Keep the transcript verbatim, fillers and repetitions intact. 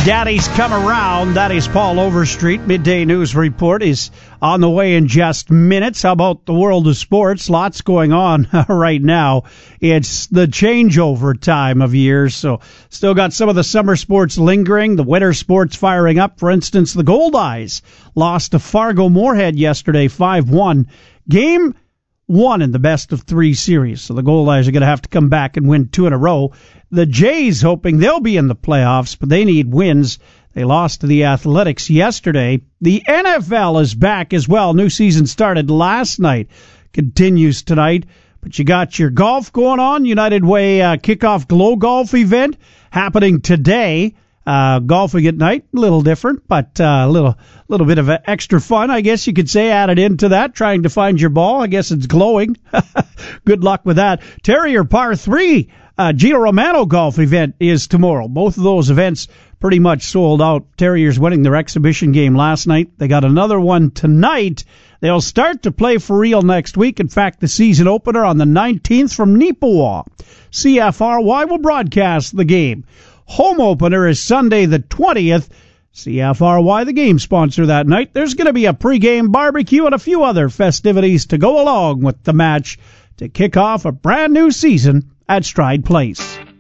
Daddy's come around. That is Paul Overstreet. Midday News Report is on the way in just minutes. How about the world of sports? Lots going on right now. It's the changeover time of year, so still got some of the summer sports lingering, the winter sports firing up. For instance, the Goldeyes lost to Fargo Moorhead yesterday, five one. Game one in the best of three series, so the Goldeyes are going to have to come back and win two in a row. The Jays hoping they'll be in the playoffs, but they need wins. They lost to the Athletics yesterday. The N F L is back as well. New season started last night, continues tonight. But you got your golf going on. United Way uh, kickoff Glow Golf event happening today. Uh, golfing at night, a little different, but uh, a little little bit of extra fun, I guess you could say, added into that, trying to find your ball. I guess it's glowing. Good luck with that. Terrier Par three, uh, Gino Romano golf event is tomorrow. Both of those events pretty much sold out. Terriers winning their exhibition game last night. They got another one tonight. They'll start to play for real next week. In fact, the season opener on the nineteenth from Neepawa. C F R Y will broadcast the game. Home opener is Sunday the twentieth. C F R Y, the game sponsor that night. There's going to be a pregame barbecue and a few other festivities to go along with the match to kick off a brand new season at Stride Place.